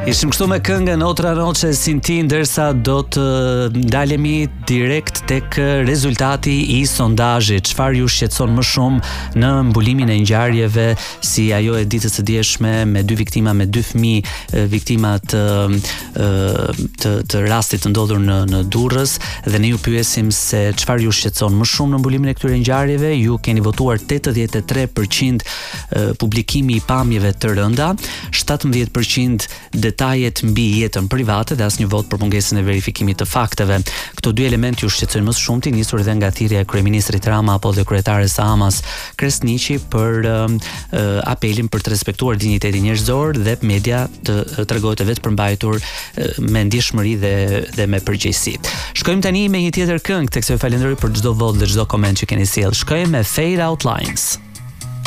Ishim kështu me këngën Otra Noche sin ti, ndërsa do të ndalemi direkt tek rezultati i sondazhit. Çfarë ju shqetëson më shumë në mbulimin e ngjarjeve si ajo e ditës së dieshme me 2 viktima, me 2 fëmijë viktima të rastit të ndodhur në Durrës, dhe ne ju pyesim se çfarë ju shqetëson më shumë në mbulimin e këtyre ngjarjeve. Ju keni votuar 83% publikimi i pamjeve të rënda, 17% detajet mbi jetën private dhe asnjë vot për mungesën e verifikimit të fakteve. Këto dy elementë ju shqetësojnë më shumë, nisur dhe nga thirrja e kryeministrit Rama apo dhe kryetares Amas Kresniqi për apelin për të respektuar dinjitetin njerëzor dhe media të tregohet vetë përmbajtur me ndjeshmëri dhe me përgjegjësi. Shkojmë tani me një tjetër këngë, tekse ju falenderoj për çdo votë dhe çdo koment që keni sjellë. Shkojmë me Fade Out Lines.